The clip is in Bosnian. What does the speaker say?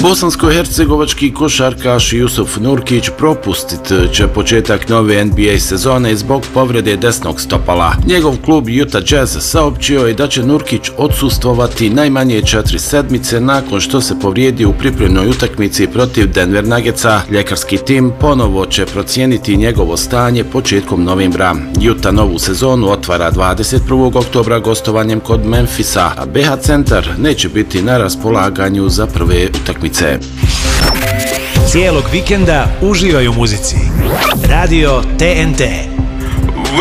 Bosansko-hercegovački košarkaš Jusuf Nurkić propustit će početak nove NBA sezone zbog povrede desnog stopala. Njegov klub Utah Jazz saopćio je da će Nurkić odsustvovati najmanje 4 sedmice nakon što se povrijedio u pripremnoj utakmici protiv Denver Nuggetsa. Ljekarski tim ponovo će procijeniti njegovo stanje početkom novembra. Utah novu sezonu otvara 21. oktobra gostovanjem kod Memphisa, a BH Centar neće biti na raspolaganju za prve utakmice. Cijelog vikenda uživaj u muzici. Radio TNT.